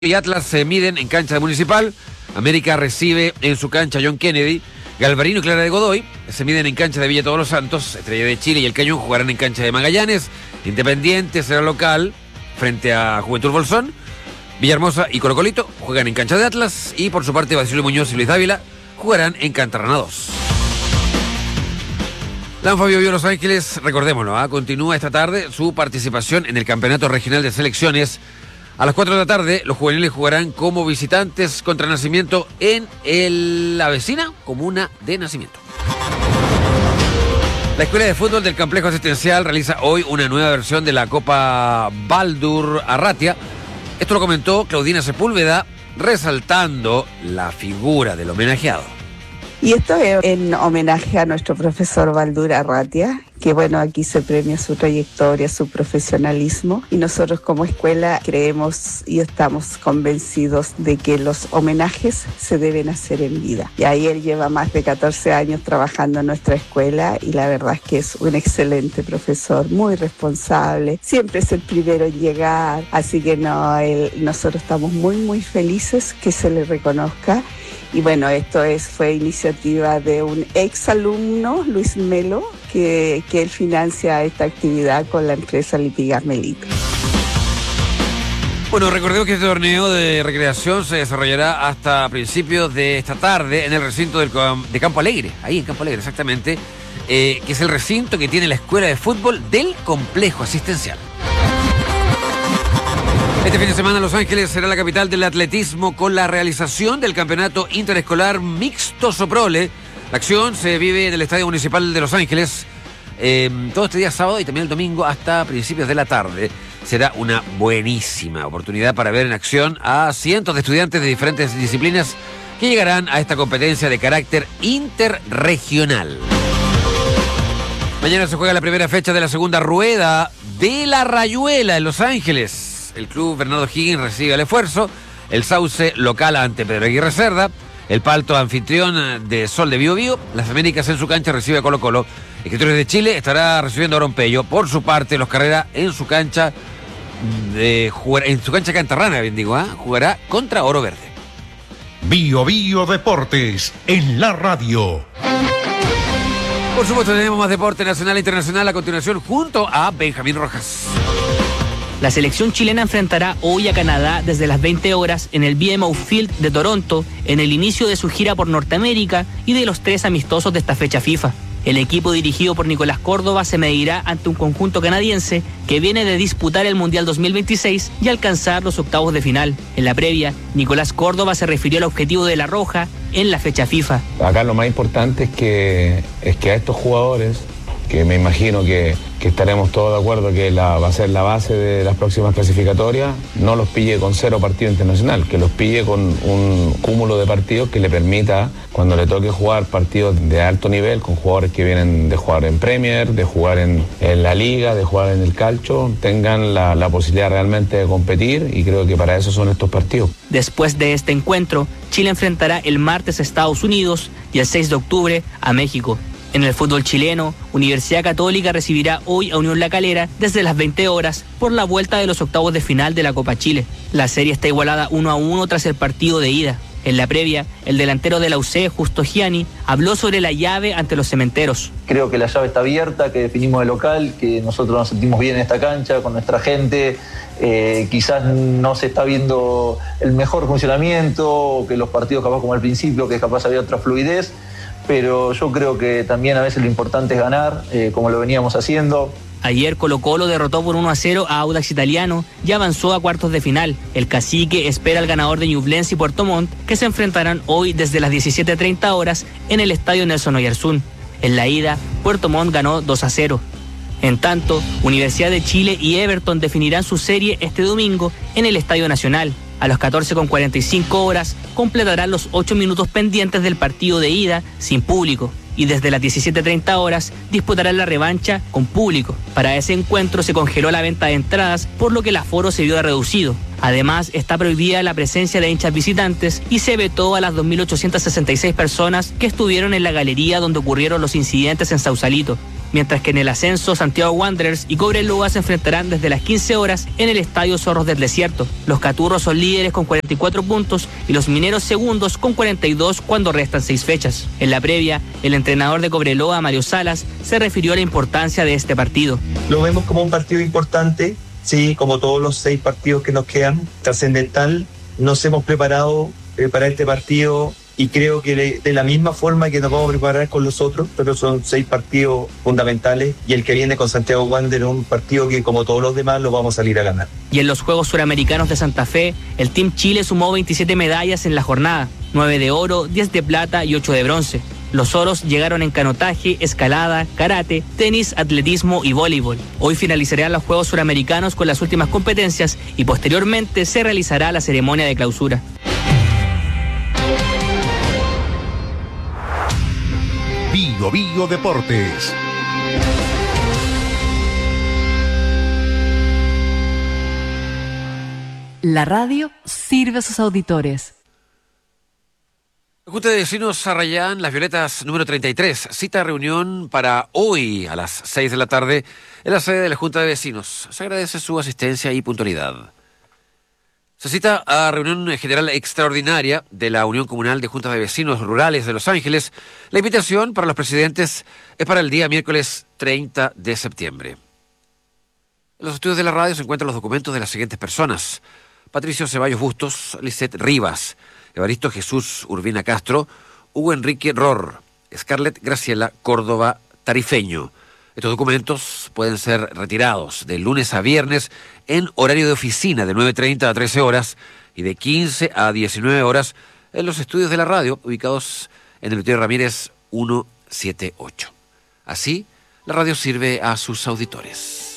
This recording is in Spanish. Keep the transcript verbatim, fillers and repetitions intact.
y Atlas se miden en cancha de Municipal. América recibe en su cancha John Kennedy. Galvarino y Clara de Godoy se miden en cancha de Villa Todos los Santos. Estrella de Chile y el Cañón jugarán en cancha de Magallanes. Independiente será local frente a Juventud Bolsón. Villahermosa y Colo Colito juegan en cancha de Atlas. Y por su parte Basilio Muñoz y Luis Dávila jugarán en Cantarrana dos. La Fabio Bio Los Ángeles, recordémoslo, ¿eh? Continúa esta tarde su participación en el Campeonato Regional de Selecciones. A las cuatro de la tarde, los juveniles jugarán como visitantes contra Nacimiento en el, la vecina comuna de Nacimiento. La Escuela de Fútbol del Complejo Asistencial realiza hoy una nueva versión de la Copa Baldur Arratia. Esto lo comentó Claudina Sepúlveda, resaltando la figura del homenajeado. Y esto es en homenaje a nuestro profesor Baldur Arratia, que bueno, aquí se premia su trayectoria, su profesionalismo, y nosotros como escuela creemos y estamos convencidos de que los homenajes se deben hacer en vida. Y ahí él lleva más de catorce años trabajando en nuestra escuela y la verdad es que es un excelente profesor, muy responsable, siempre es el primero en llegar, así que no, él, nosotros estamos muy muy felices que se le reconozca. Y bueno, esto es, fue iniciativa de un ex alumno, Luis Melo, que, que él financia esta actividad con la empresa Lipigas Melito. Bueno, recordemos que este torneo de recreación se desarrollará hasta principios de esta tarde en el recinto del, de Campo Alegre, ahí en Campo Alegre exactamente, eh, que es el recinto que tiene la escuela de fútbol del complejo asistencial. Este fin de semana Los Ángeles será la capital del atletismo con la realización del campeonato interescolar mixto Soprole. La acción se vive en el Estadio Municipal de Los Ángeles eh, todo este día sábado y también el domingo hasta principios de la tarde. Será una buenísima oportunidad para ver en acción a cientos de estudiantes de diferentes disciplinas que llegarán a esta competencia de carácter interregional. Mañana se juega la primera fecha de la segunda rueda de la Rayuela en Los Ángeles. El club Bernardo Higgins recibe el esfuerzo, el Sauce local ante Pedro Aguirre Cerda, el Palto anfitrión de Sol de Bío Bío, las Américas en su cancha recibe a Colo Colo, Escritores de Chile estará recibiendo a Orompeyo. Por su parte, los Carreras en su cancha de jugar, en su cancha Cantarrana, bien digo, ¿eh? Jugará contra Oro Verde. Bío Bío Deportes en la radio. Por supuesto tenemos más deporte nacional e internacional a continuación junto a Benjamín Rojas. La selección chilena enfrentará hoy a Canadá desde las veinte horas en el B M O Field de Toronto en el inicio de su gira por Norteamérica y de los tres amistosos de esta fecha FIFA. El equipo dirigido por Nicolás Córdoba se medirá ante un conjunto canadiense que viene de disputar el Mundial dos mil veintiséis y alcanzar los octavos de final. En la previa, Nicolás Córdoba se refirió al objetivo de La Roja en la fecha FIFA. Acá lo más importante es que, es que a estos jugadores, que me imagino que, que estaremos todos de acuerdo que la, va a ser la base de las próximas clasificatorias, no los pille con cero partido internacional, que los pille con un cúmulo de partidos que le permita, cuando le toque jugar partidos de alto nivel, con jugadores que vienen de jugar en Premier, de jugar en, en la Liga, de jugar en el Calcio, tengan la, la posibilidad realmente de competir, y creo que para eso son estos partidos. Después de este encuentro, Chile enfrentará el martes a Estados Unidos y el seis de octubre a México. En el fútbol chileno, Universidad Católica recibirá hoy a Unión La Calera desde las veinte horas por la vuelta de los octavos de final de la Copa Chile. La serie está igualada uno a uno tras el partido de ida. En la previa, el delantero de la U C, Justo Gianni, habló sobre la llave ante los Cementeros. Creo que la llave está abierta, que definimos de local, que nosotros nos sentimos bien en esta cancha, con nuestra gente. Eh, quizás no se está viendo el mejor funcionamiento, que los partidos capaz como al principio, que capaz había otra fluidez. Pero yo creo que también a veces lo importante es ganar, eh, como lo veníamos haciendo. Ayer Colo Colo derrotó por uno a cero a Audax Italiano y avanzó a cuartos de final. El Cacique espera al ganador de Ñublense y Puerto Montt, que se enfrentarán hoy desde las diecisiete treinta horas en el estadio Nelson Oyarzún. En la ida, Puerto Montt ganó dos a cero. En tanto, Universidad de Chile y Everton definirán su serie este domingo en el Estadio Nacional. A las catorce con cuarenta y cinco horas completarán los ocho minutos pendientes del partido de ida sin público, y desde las diecisiete treinta horas disputarán la revancha con público. Para ese encuentro se congeló la venta de entradas, por lo que el aforo se vio reducido. Además, está prohibida la presencia de hinchas visitantes y se vetó a las dos mil ochocientas sesenta y seis personas que estuvieron en la galería donde ocurrieron los incidentes en Sausalito. mientras que en el ascenso Santiago Wanderers y Cobreloa se enfrentarán desde las quince horas en el Estadio Zorros del Desierto. Los caturros son líderes con cuarenta y cuatro puntos y los mineros segundos con cuarenta y dos cuando restan seis fechas. En la previa, el entrenador de Cobreloa, Mario Salas, se refirió a la importancia de este partido. Lo vemos como un partido importante, sí, como todos los seis partidos que nos quedan, trascendental. Nos hemos preparado eh, para este partido y creo que de, de la misma forma que nos vamos a preparar con los otros, pero son seis partidos fundamentales y el que viene con Santiago Wanderers es un partido que como todos los demás lo vamos a salir a ganar. Y en los Juegos Suramericanos de Santa Fe, el Team Chile sumó veintisiete medallas en la jornada, nueve de oro, diez de plata y ocho de bronce. Los oros llegaron en canotaje, escalada, karate, tenis, atletismo y voleibol. Hoy finalizarán los Juegos Suramericanos con las últimas competencias y posteriormente se realizará la ceremonia de clausura. Bio Bio Deportes. La radio sirve a sus auditores. La Junta de Vecinos Arrayán, Las Violetas número treinta y tres, cita reunión para hoy a las seis de la tarde en la sede de la Junta de Vecinos. Se agradece su asistencia y puntualidad. Se cita a reunión general extraordinaria de la Unión Comunal de Juntas de Vecinos Rurales de Los Ángeles. La invitación para los presidentes es para el día miércoles treinta de septiembre. En los estudios de la radio se encuentran los documentos de las siguientes personas: Patricio Ceballos Bustos, Lisette Rivas, Evaristo Jesús Urbina Castro, Hugo Enrique Ror, Scarlett Graciela Córdoba Tarifeño. Estos documentos pueden ser retirados de lunes a viernes en horario de oficina de nueve treinta a trece horas y de quince a diecinueve horas en los estudios de la radio ubicados en el Eleuterio Ramírez ciento setenta y ocho. Así, la radio sirve a sus auditores.